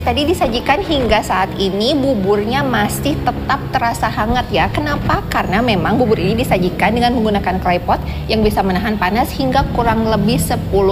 Tadi disajikan hingga saat ini buburnya masih tetap terasa hangat ya. Kenapa? Karena memang bubur ini disajikan dengan menggunakan claypot yang bisa menahan panas hingga kurang lebih 10